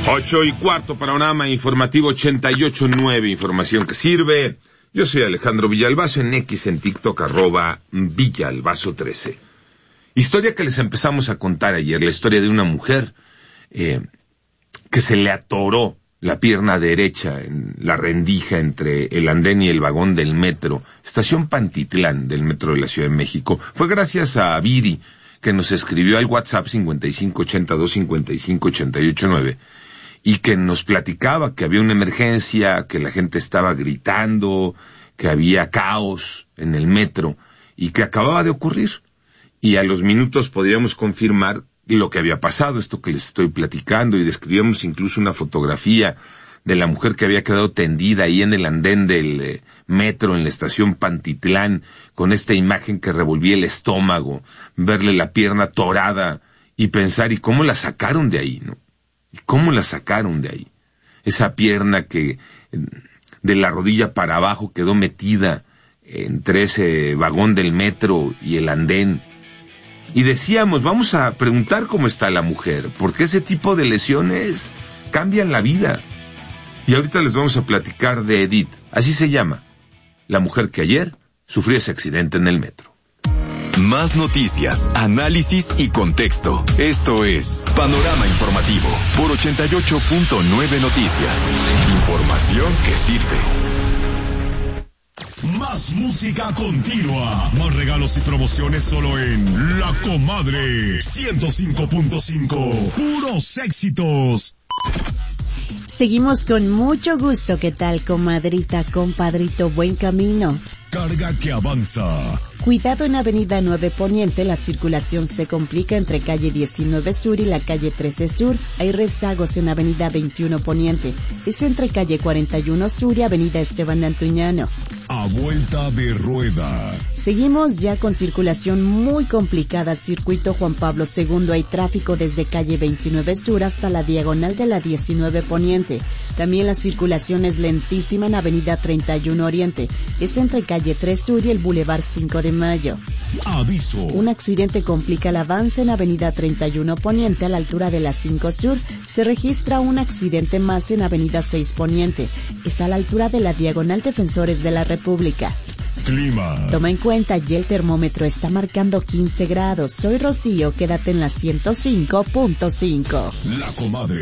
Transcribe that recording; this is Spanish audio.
8:15, panorama informativo 88.9, información que sirve. Yo soy Alejandro Villalbazo, en X, en TikTok, @Villalbazo13. Historia que les empezamos a contar ayer, la historia de una mujer que se le atoró la pierna derecha en la rendija entre el andén y el vagón del metro, estación Pantitlán del metro de la Ciudad de México. Fue gracias a Viri, que nos escribió al WhatsApp 5582-558889, y que nos platicaba que había una emergencia, que la gente estaba gritando, que había caos en el metro, y que acababa de ocurrir. Y a los minutos podríamos confirmar lo que había pasado, esto que les estoy platicando, y describíamos incluso una fotografía de la mujer que había quedado tendida ahí en el andén del metro, en la estación Pantitlán, con esta imagen que revolvía el estómago, verle la pierna torada y pensar, ¿y cómo la sacaron de ahí, no? ¿Y cómo la sacaron de ahí? Esa pierna que de la rodilla para abajo quedó metida entre ese vagón del metro y el andén. Y decíamos, vamos a preguntar cómo está la mujer, porque ese tipo de lesiones cambian la vida. Y ahorita les vamos a platicar de Edith, así se llama, la mujer que ayer sufrió ese accidente en el metro. Más noticias, análisis y contexto. Esto es Panorama Informativo por 88.9 Noticias. Información que sirve. Más música continua, más regalos y promociones solo en La Comadre 105.5. Puros éxitos. Seguimos con mucho gusto. ¿Qué tal, comadrita, compadrito? Buen camino. Carga que avanza. Cuidado en Avenida 9 Poniente, la circulación se complica entre calle 19 Sur y la calle 13 Sur. Hay rezagos en Avenida 21 Poniente. Es entre calle 41 Sur y Avenida Esteban Antuñano. A vuelta de rueda. Seguimos ya con circulación muy complicada. Circuito Juan Pablo II. Hay tráfico desde calle 29 Sur hasta la diagonal de la 19 Poniente. También la circulación es lentísima en Avenida 31 Oriente. Es entre calle 3 Sur y el Boulevard 5 de Mayo. Aviso. Un accidente complica el avance en Avenida 31 Poniente a la altura de la 5 Sur. Se registra un accidente más en Avenida 6 Poniente. Es a la altura de la diagonal Defensores de la República. Clima. Toma en cuenta, ya el termómetro está marcando 15 grados. Soy Rocío, quédate en la 105.5. La Comadre.